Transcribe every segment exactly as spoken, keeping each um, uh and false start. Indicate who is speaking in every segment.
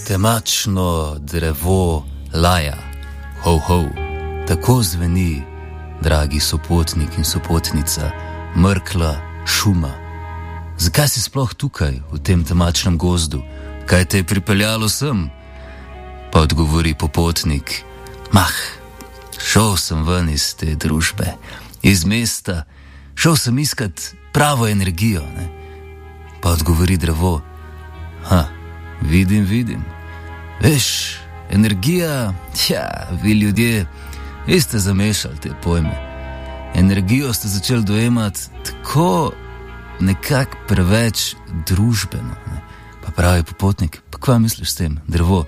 Speaker 1: Temačno drevo laja, ho ho, tako zveni, dragi sopotnik in sopotnica, mrkla šuma. Zakaj si sploh tukaj, v tem temačnem gozdu? Kaj te je pripeljalo sem? Pa odgovori popotnik, mah, šel sem ven iz te družbe, iz mesta, šel sem iskat pravo energijo, ne? Pa odgovori drevo, ha, vidim, vidim. Veš, energija, ja, vi ljudje, vi ste zamešali te pojme. Energijo ste začeli dojemati tako nekako preveč družbeno. Ne? Pa pravi popotnik, pa kva misliš s tem, drevo?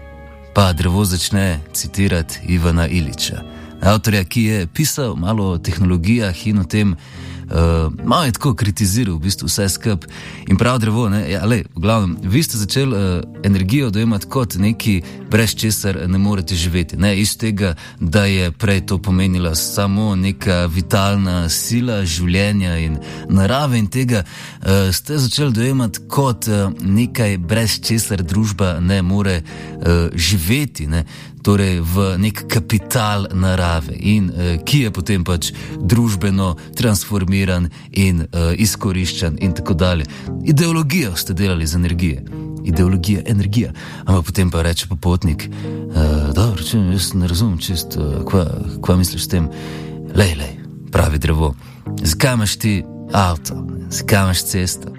Speaker 1: Pa drevo začne citirati Ivana Ilića, avtorja, ki je pisal malo o tehnologijah in o tem, Uh, malo je tako kritiziral v bistvu vse skup in prav drevo, ne, ja, lej, v glavnem, vi ste začeli uh, energijo dojemati kot neki, brez česar ne morete živeti, ne, iz tega, da je prej to pomenila samo neka vitalna sila življenja in narave in tega uh, ste začeli dojemati kot uh, nekaj, brez česar družba ne more uh, živeti, ne, torej v nek kapital narave in uh, ki je potem pač družbeno transformiran in uh, izkoriščen in tako dalje. Ideologijo ste delali z energije. Ideologija, energija. Ampak potem pa reče popotnik, uh, dobro, če jaz ne razumem čist, uh, kva, kva misliš s tem? Lej, lej, pravi drevo, zakaj imaš ti avto, zakaj imaš cesto?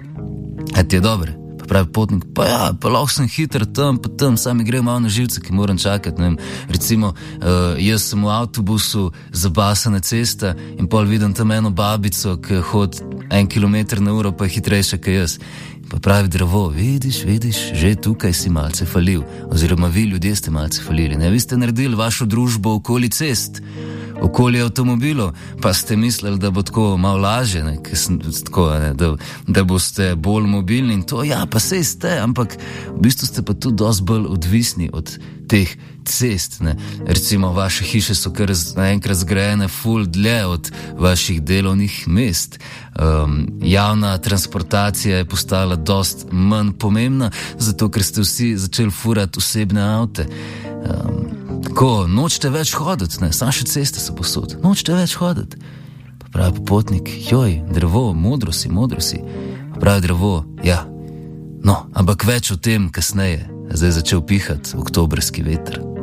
Speaker 1: A ti je dobro? Pravi potnik, pa ja, pa lahko sem hiter tam, pa tam, sami gre malo na živce, ki moram čakati, ne vem, recimo, uh, jaz sem v avtobusu, zabasana cesta in pol vidim tam eno babico, ki hodi en kilometer na uro, pa je hitrejša kot jaz. Pa pravi drevo, vidiš, vidiš, že tukaj si malce falil, oziroma vi ljudje ste malce falili, ne, vi ste naredili vašo družbo okoli cest, okoli avtomobilov, pa ste mislili, da bo tako malo lažje, ne, tako, ne, da, da boste bolj mobilni in to, ja, pa sej ste, ampak v bistvu ste pa tudi dosti bolj odvisni od teh cest, ne. Recimo vaše hiše so kar naenkrat zgrajene ful dlje od vaših delovnih mest. Um, javna transportacija je postala dosti manj pomembna, zato ker ste vsi začeli furati osebne avte. Um, Tako, nočete več hoditi, ne, samo še ceste so posod, nočete več hoditi. Pa pravi popotnik, joj, drevo, modro si, modro si. Pa pravi drevo, ja, no, ampak več o tem kasneje, zdaj je začel pihati oktobrski veter.